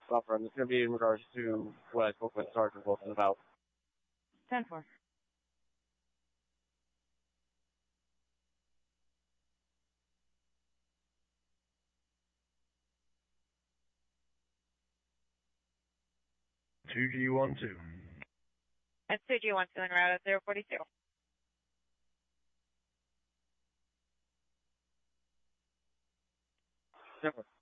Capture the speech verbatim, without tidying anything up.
Buffer, and it's going to be in regards to what I spoke with Sergeant Wilson about. ten four. two G one two. That's two G one two en route at zero forty-two. ten four.